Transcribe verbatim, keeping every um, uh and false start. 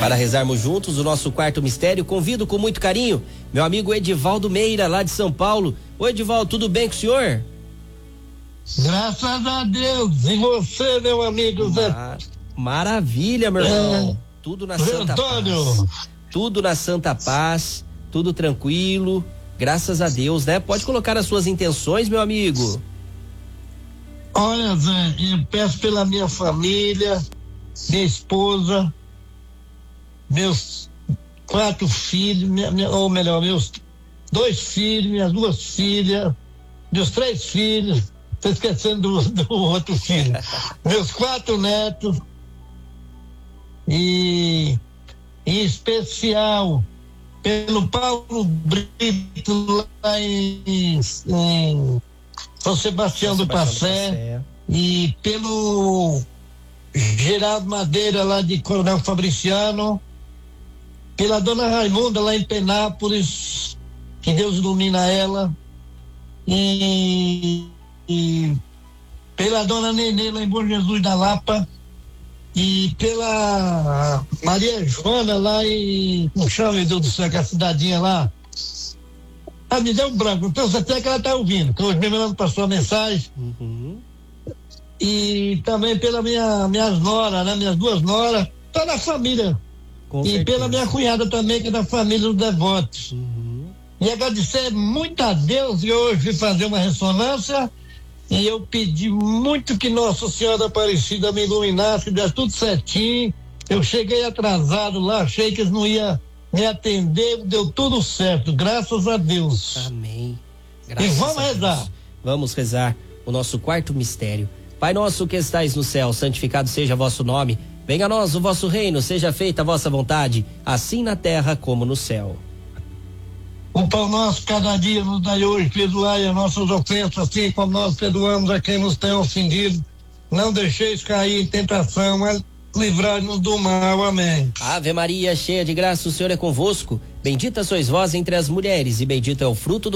Para rezarmos juntos o nosso quarto mistério, convido com muito carinho meu amigo Edivaldo Meira, lá de São Paulo. Oi, Edivaldo, tudo bem com o senhor? Graças a Deus. E você, meu amigo Zé? Mar... Maravilha, meu irmão. É... Tudo na Santa Antônio. Paz. Tudo na Santa Paz, tudo tranquilo, graças a Deus, né? Pode colocar as suas intenções, meu amigo. Olha, Zé, eu peço pela minha família, minha esposa, meus quatro filhos, minha, minha, ou melhor, meus dois filhos, minhas duas filhas, meus três filhos, tô esquecendo do, do outro filho, meus quatro netos, e em especial pelo Paulo Brito lá em, em São Sebastião do Passé, e pelo Geraldo Madeira lá de Coronel Fabriciano, pela dona Raimunda lá em Penápolis, que Deus ilumina ela, e, e pela dona Nenê lá em Bom Jesus da Lapa, e pela Maria Joana lá em, como chama, meu Deus do céu, que é a cidadinha lá, ah, me deu um branco, então até que ela tá ouvindo, que hoje mesmo ela passou a mensagem. Uhum. E também pela minha, minhas noras, né, minhas duas noras, toda a família. Com e certeza. Pela minha cunhada também, que é da família dos devotos. Uhum. E agradecer muito a Deus, e hoje fui fazer uma ressonância, e eu pedi muito que Nossa Senhora Aparecida me iluminasse, desse tudo certinho. Eu cheguei atrasado lá, achei que eles não iam me atender, deu tudo certo, graças a Deus. Amém. Graças e vamos rezar. Vamos rezar o nosso quarto mistério. Pai nosso que estais no céu, santificado seja vosso nome. Venha a nós o vosso reino, seja feita a vossa vontade, assim na terra como no céu. O pão nosso cada dia nos dai hoje, perdoai as nossas ofensas, assim como nós perdoamos a quem nos tem ofendido. Não deixeis cair em tentação, mas livrai-nos do mal. Amém. Ave Maria, cheia de graça, o Senhor é convosco. Bendita sois vós entre as mulheres, e bendito é o fruto do